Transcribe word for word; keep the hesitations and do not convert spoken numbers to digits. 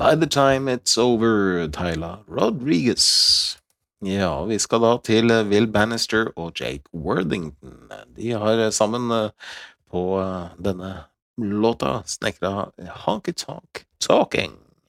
By the time it's over, Tyler Rodriguez. Ja, vi skal da til eh, Will Bannister og Jake Worthington. De har eh, sammen eh, på eh, denne låta snekra Honky Tonk Talking.